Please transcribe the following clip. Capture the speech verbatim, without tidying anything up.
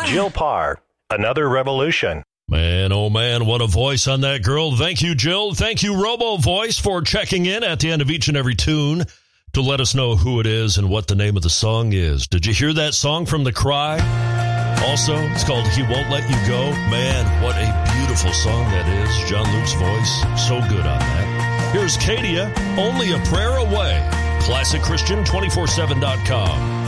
Jill Parr, Another Revolution. Man, oh man, what a voice on that girl. Thank you, Jill. Thank you, Robo Voice, for checking in at the end of each and every tune to let us know who it is and what the name of the song is. Did you hear that song from The Cry? Also, it's called He Won't Let You Go. Man, what a beautiful song that is. John Luke's voice, so good on that. Here's Katia, Only a Prayer Away. classic christian two forty-seven dot com.